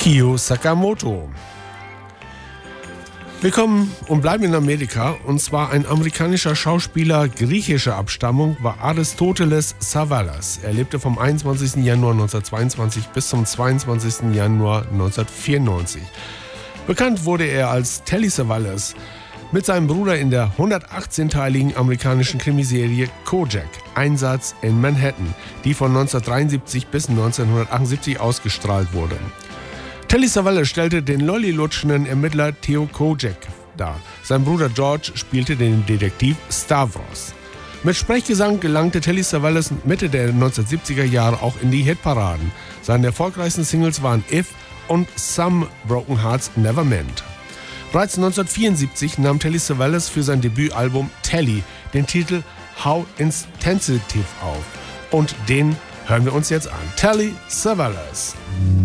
Kyo Sakamoto. Willkommen und bleiben in Amerika, und zwar ein amerikanischer Schauspieler griechischer Abstammung war Aristoteles Savalas. Er lebte vom 21. Januar 1922 bis zum 22. Januar 1994. Bekannt wurde er als Telly Savalas mit seinem Bruder in der 118-teiligen amerikanischen Krimiserie Kojak, Einsatz in Manhattan, die von 1973 bis 1978 ausgestrahlt wurde. Telly Savalas stellte den lollilutschenden Ermittler Theo Kojak dar. Sein Bruder George spielte den Detektiv Stavros. Mit Sprechgesang gelangte Telly Savalas Mitte der 1970er Jahre auch in die Hitparaden. Seine erfolgreichsten Singles waren If und Some Broken Hearts Never Meant. Bereits 1974 nahm Telly Savalas für sein Debütalbum Telly den Titel How Insensitive auf. Und den hören wir uns jetzt an. Telly Savalas.